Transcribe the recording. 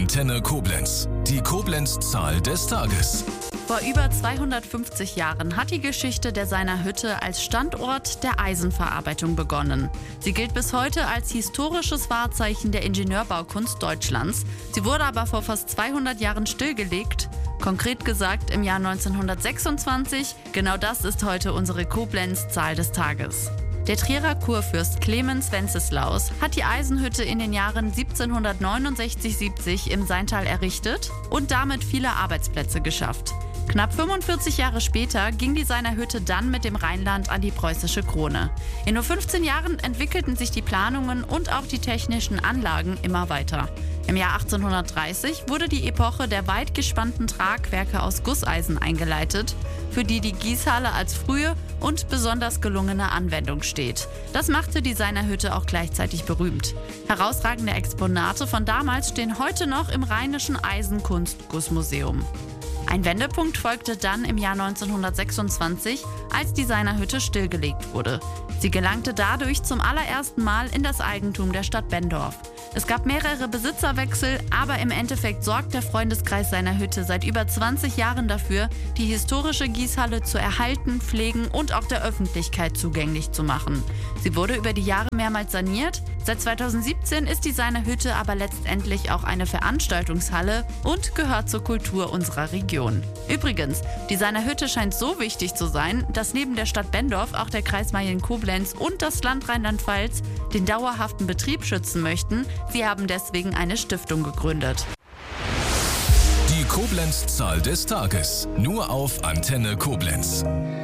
Antenne Koblenz. Die Koblenz-Zahl des Tages. Vor über 250 Jahren hat die Geschichte der Seiner Hütte als Standort der Eisenverarbeitung begonnen. Sie gilt bis heute als historisches Wahrzeichen der Ingenieurbaukunst Deutschlands. Sie wurde aber vor fast 200 Jahren stillgelegt. Konkret gesagt im Jahr 1926. Genau das ist heute unsere Koblenz-Zahl des Tages. Der Trierer Kurfürst Clemens Wenceslaus hat die Eisenhütte in den Jahren 1769-70 im Seintal errichtet und damit viele Arbeitsplätze geschafft. Knapp 45 Jahre später ging die Seiner Hütte dann mit dem Rheinland an die preußische Krone. In nur 15 Jahren entwickelten sich die Planungen und auch die technischen Anlagen immer weiter. Im Jahr 1830 wurde die Epoche der weit gespannten Tragwerke aus Gusseisen eingeleitet, für die die Gießhalle als frühe und besonders gelungene Anwendung steht. Das machte die Seiner Hütte auch gleichzeitig berühmt. Herausragende Exponate von damals stehen heute noch im Rheinischen Eisenkunst-Gussmuseum. Ein Wendepunkt folgte dann im Jahr 1926, als die Seiner Hütte stillgelegt wurde. Sie gelangte dadurch zum allerersten Mal in das Eigentum der Stadt Benndorf. Es gab mehrere Besitzerwechsel, aber im Endeffekt sorgt der Freundeskreis Seiner Hütte seit über 20 Jahren dafür, die historische Gießhalle zu erhalten, pflegen und auch der Öffentlichkeit zugänglich zu machen. Sie wurde über die Jahre mehrmals saniert. Seit 2017 ist die Seiner Hütte aber letztendlich auch eine Veranstaltungshalle und gehört zur Kultur unserer Region. Übrigens, die Seiner Hütte scheint so wichtig zu sein, dass neben der Stadt Benndorf auch der Kreis Mayen-Koblenz und das Land Rheinland-Pfalz den dauerhaften Betrieb schützen möchten. Sie haben deswegen eine Stiftung gegründet. Die Koblenz-Zahl des Tages. Nur auf Antenne Koblenz.